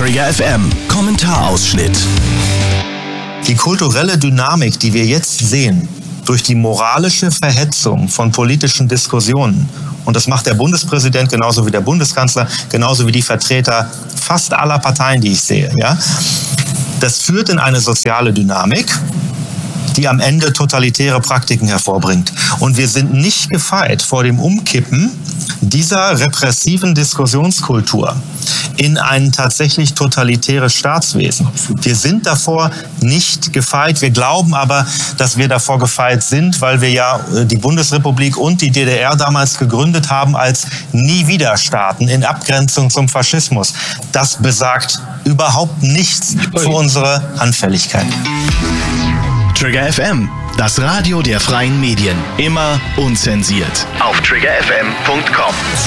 Trigger FM Kommentarausschnitt. Die kulturelle Dynamik, die wir jetzt sehen, durch die moralische Verhetzung von politischen Diskussionen, und das macht der Bundespräsident genauso wie der Bundeskanzler, genauso wie die Vertreter fast aller Parteien, die ich sehe, ja, das führt in eine soziale Dynamik, die am Ende totalitäre Praktiken hervorbringt. Und wir sind nicht gefeit vor dem Umkippen dieser repressiven Diskussionskultur in ein tatsächlich totalitäres Staatswesen. Wir sind davor nicht gefeit. Wir glauben aber, dass wir davor gefeit sind, weil wir ja die Bundesrepublik und die DDR damals gegründet haben als Nie-Wieder-Staaten in Abgrenzung zum Faschismus. Das besagt überhaupt nichts für unsere Anfälligkeit. Trigger FM, das Radio der freien Medien. Immer unzensiert. Auf triggerfm.com.